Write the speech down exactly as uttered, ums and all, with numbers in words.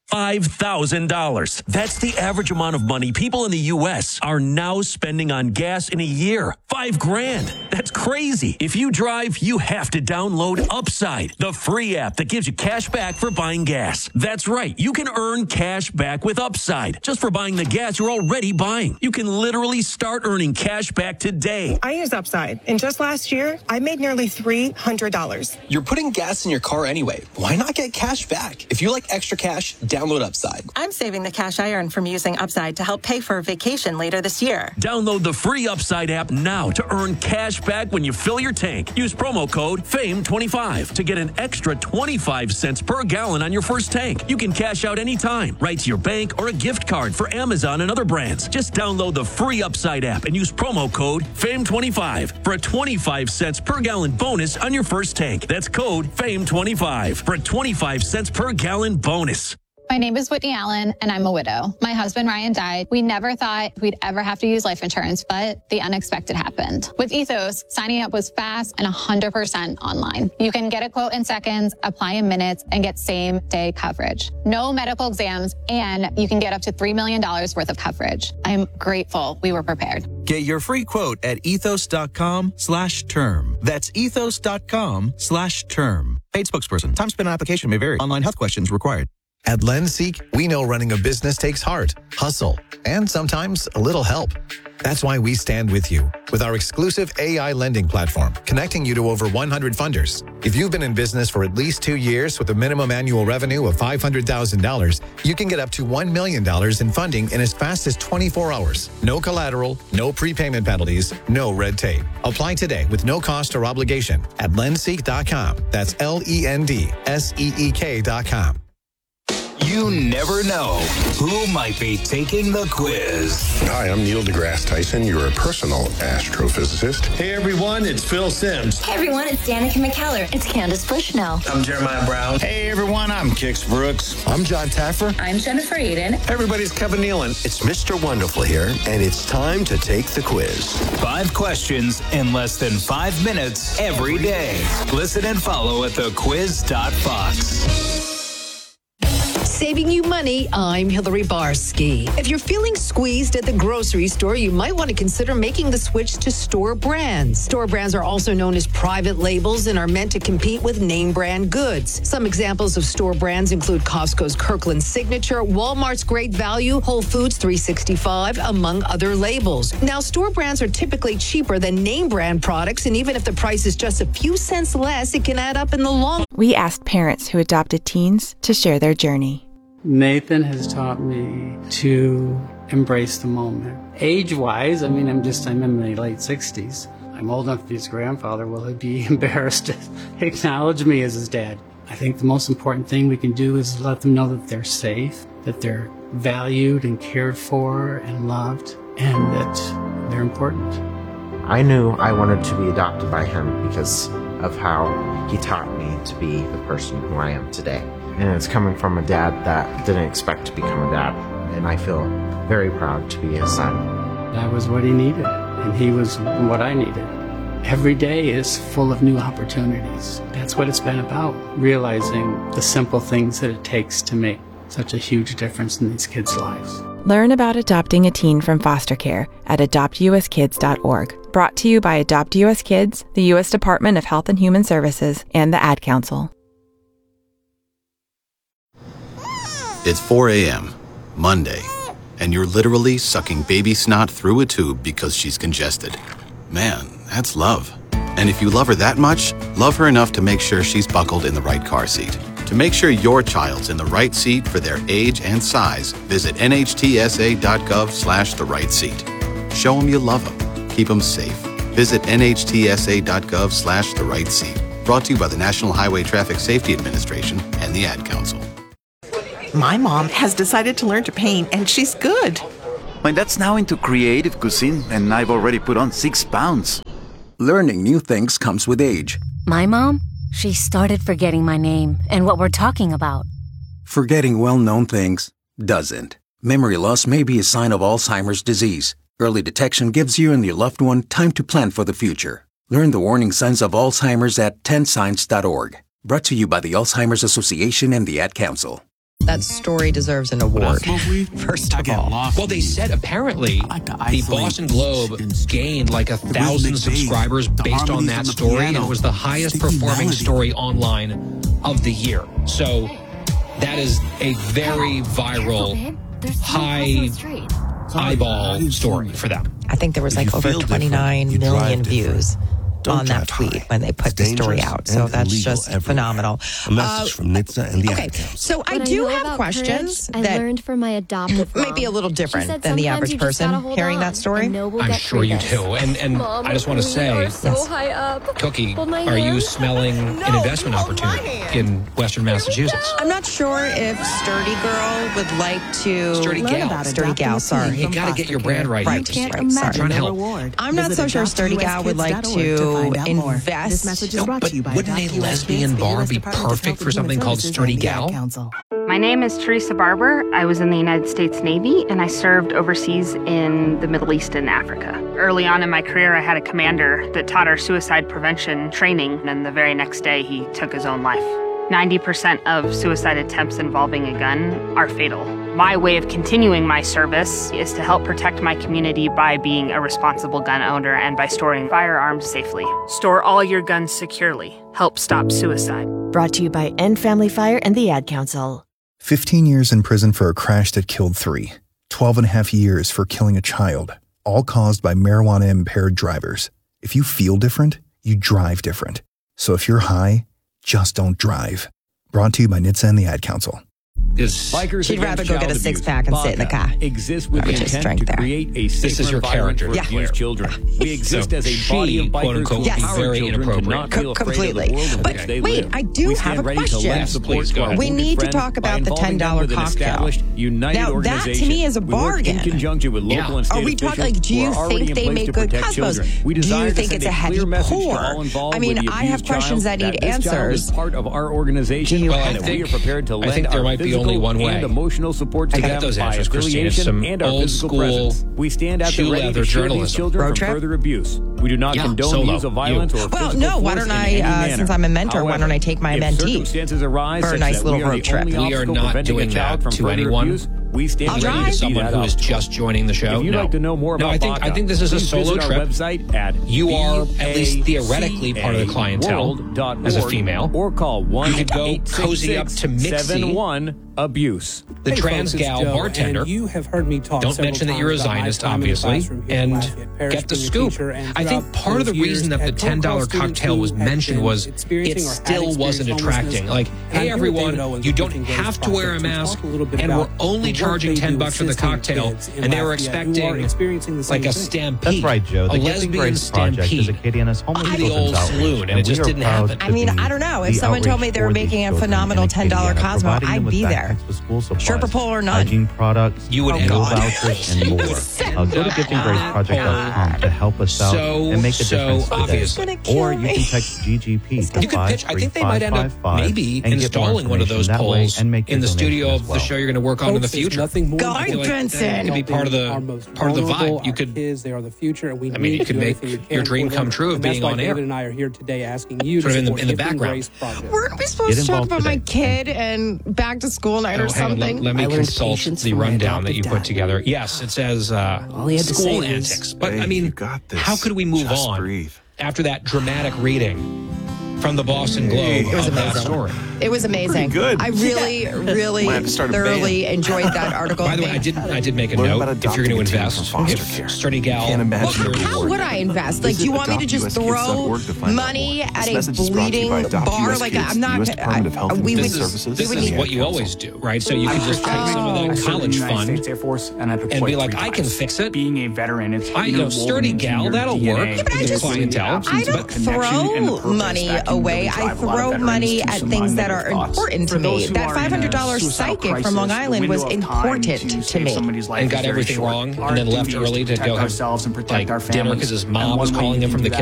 five thousand dollars. That's the average amount of money people in the U S are now spending on gas in a year. Five grand. That's crazy. If you drive, you have to download Upside, the free app that gives you cash back for buying gas. That's right. You can earn cash back with Upside just for buying the gas you're already buying. You can literally start earning cash back today. I use Upside, and just last year, I made nearly three hundred dollars. You're putting gas in your car anyway. Why not get cash back? If you like extra cash, download Upside. I'm saving the cash I earn from using Upside to help pay for a vacation later this year. Download the free Upside app now to earn cash back when you fill your tank. Use promo code F A M E twenty-five to get an extra twenty-five cents per gallon on your first tank. You can cash out anytime, right to your bank or a gift card for Amazon and other brands. Just download the free Upside app and use promo code F A M E twenty-five for a twenty-five cents per gallon bonus on your first tank. That's code F A M E twenty-five for a twenty-five cents per gallon bonus. My name is Whitney Allen, and I'm a widow. My husband, Ryan, died. We never thought we'd ever have to use life insurance, but the unexpected happened. With Ethos, signing up was fast and one hundred percent online. You can get a quote in seconds, apply in minutes, and get same-day coverage. No medical exams, and you can get up to three million dollars worth of coverage. I'm grateful we were prepared. Get your free quote at ethos.com slash term. That's ethos.com slash term. Paid spokesperson. Time spent on application may vary. Online health questions required. At Lenseek, we know running a business takes heart, hustle, and sometimes a little help. That's why we stand with you with our exclusive A I lending platform, connecting you to over one hundred funders. If you've been in business for at least two years with a minimum annual revenue of five hundred thousand dollars, you can get up to one million dollars in funding in as fast as twenty-four hours. No collateral, no prepayment penalties, no red tape. Apply today with no cost or obligation at lenseek dot com. That's L E N D S E E K dot com. You never know who might be taking the quiz. Hi, I'm Neil deGrasse Tyson, your personal astrophysicist. Hey everyone, it's Phil Simms. Hey everyone, it's Danica McKellar. It's Candace Bushnell. I'm Jeremiah Brown. Hey everyone, I'm Kix Brooks. I'm John Taffer. I'm Jennifer Aiden. Everybody's Kevin Nealon. It's Mister Wonderful here, and it's time to take the quiz. Five questions in less than five minutes every day. Listen and follow at the quiz dot fox. Saving you money, I'm Hillary Barsky. If you're feeling squeezed at the grocery store, you might want to consider making the switch to store brands. Store brands are also known as private labels and are meant to compete with name brand goods. Some examples of store brands include Costco's Kirkland Signature, Walmart's Great Value, Whole Foods three sixty-five, among other labels. Now, store brands are typically cheaper than name brand products, and even if the price is just a few cents less, it can add up in the long run. We asked parents who adopted teens to share their journey. Nathan has taught me to embrace the moment. Age-wise, I mean, I'm just, I'm in my late sixties. I'm old enough to be his grandfather. Will he be embarrassed to acknowledge me as his dad? I think the most important thing we can do is let them know that they're safe, that they're valued and cared for and loved, and that they're important. I knew I wanted to be adopted by him because of how he taught me to be the person who I am today. And it's coming from a dad that didn't expect to become a dad. And I feel very proud to be his son. That was what he needed, and he was what I needed. Every day is full of new opportunities. That's what it's been about, realizing the simple things that it takes to make such a huge difference in these kids' lives. Learn about adopting a teen from foster care at adopt u s kids dot org. Brought to you by Adopt U S Kids, the U S Department of Health and Human Services, and the Ad Council. It's four a.m., Monday, and you're literally sucking baby snot through a tube because she's congested. Man, that's love. And if you love her that much, love her enough to make sure she's buckled in the right car seat. To make sure your child's in the right seat for their age and size, visit N H T S A dot gov slash the right seat. Show them you love them. Keep them safe. Visit N H T S A dot gov slash the right seat. Brought to you by the National Highway Traffic Safety Administration and the Ad Council. My mom has decided to learn to paint, and she's good. My dad's now into creative cuisine, and I've already put on six pounds. Learning new things comes with age. My mom, she started forgetting my name and what we're talking about. Forgetting well-known things doesn't. Memory loss may be a sign of Alzheimer's disease. Early detection gives you and your loved one time to plan for the future. Learn the warning signs of Alzheimer's at ten signs dot org. Brought to you by the Alzheimer's Association and the Ad Council. That story deserves an award, first of all. Well, they said apparently the Boston Globe gained like a thousand subscribers based on that story, and it was the highest performing story online of the year. So that is a very viral, high eyeball story for them. I think there was like over twenty-nine million views on that tweet when they put the story out. So that's just phenomenal. A message uh, from Nitsa and the Okay, so I do have questions I that learned from my adoptive mom. may be a little different than the average person hearing that story. We'll I'm sure you this. do. And and Mom, I just want to say, are so high up. Cookie, Hold my are you hand. smelling No, an investment you hold my opportunity hand. in Western Massachusetts? I'm not sure if Sturdy Girl would like to... Sturdy Gal. Sturdy Gal, sorry. You got to get your brand right. Right, You right, can't sorry. Trying to help. I'm not so sure Sturdy Gal would like to invest. No, but wouldn't a lesbian bar be perfect for something called Sturdy Gal? My name is Teresa Barber. I was in the United States Navy, and I served overseas in the Middle East and Africa. Early on in my career, I had a commander that taught our suicide prevention training, and the very next day, he took his own life. ninety percent of suicide attempts involving a gun are fatal. My way of continuing my service is to help protect my community by being a responsible gun owner and by storing firearms safely. Store all your guns securely. Help stop suicide. Brought to you by End Family Fire and the Ad Council. fifteen years in prison for a crash that killed three. twelve and a half years for killing a child, all caused by marijuana-impaired drivers. If you feel different, you drive different. So if you're high, just don't drive. Brought to you by N H T S A and the Ad Council. Bikers She'd rather go get a six-pack and sit in the car. Exists with the intent to there. create a safer environment for abused children. We exist as a body of bikers who yes. empower very children to not feel afraid completely. of the world in but which they wait, live. I do we have a ready to question. lend support to our we need to talk about the ten dollar cocktail. United now, that to me is a bargain. We work in conjunction with local yeah. and state Are we talking like, do you think they make good cosmos? Do you think it's a heavy pour? I mean, I have questions that need answers. Part of our organization, and we are prepared to lend I think there might be only one way. Emotional support to I them got those by answers, Christina. Some and our old physical school presence. We stand at the ready to shield these children from further abuse. We do not yeah, condone solo. use of violence you. or well, physical no. Why don't I? Uh, since I'm a mentor, However, why don't I take my if mentee circumstances arise for a nice little road trip? We are not doing that to anyone. Abuse, we stand I'll drive. To someone who is just joining the show. If you'd no. like to know more no, about I think Baca, I think this is a solo trip. Website at you are at least theoretically part of the clientele as a female. Or call one. You could go cozy up to Mixie. Abuse. The hey trans folks, gal Joe, bartender. You have heard me talk Don't mention that you're a Zionist, obviously, and get the scoop. I think part of the reason that the ten dollar cocktail was mentioned was it still wasn't attracting. Like, hey everyone, you don't have to wear a mask, and we're only charging ten bucks for the cocktail, and they were expecting like a stampede. That's right, Joe. The a Giving lesbian Grace Project is stampede a Acadiana's homeless to the old saloon, and it just didn't happen. I mean, I don't know. If someone told me they were making a phenomenal ten dollar Cosmo, I'd be there. Sherpa pole or not. Hygiene products, you would oh, meal vouchers, and more. Uh, go to giving grace project dot com to help us out so, and make a so difference today. Or you can text G G P to you could pitch. I think they might end up maybe installing one of those poles in the studio of the show you're going to work on in the future. God, Benson. It could be part of the part of the vibe. You could. They are the future, and we I mean, you could make your dream come true of being on air. David and I are here today asking you sort to of in the, in the background. Weren't we supposed to talk about my kid and back to school night or something? Let me consult the rundown that you put together. Yes, it says uh, school antics. But, I mean, how could we move on after that dramatic reading from the Boston Globe of that story? It was amazing. Good. I really, really thoroughly enjoyed that article. By the way, I did I did make a Learn note. If you're going to invest, if Sturdy Gal... Well, how would I invest? Like, do you want me to just throw money at a bleeding bar? Like, I'm not... I, we would, this is, this is what you always do, right? So you could just take some of that college fund and be like, I can fix it. Being a veteran, it's I, you know, Sturdy Gal, that'll work. Yeah, but I just, clientele. I don't throw money away. I throw money at things that are important to me. That five hundred dollars psychic from Long Island was important to me. And got everything wrong, and then left early to go have like dinner because his mom was calling him from the kitchen.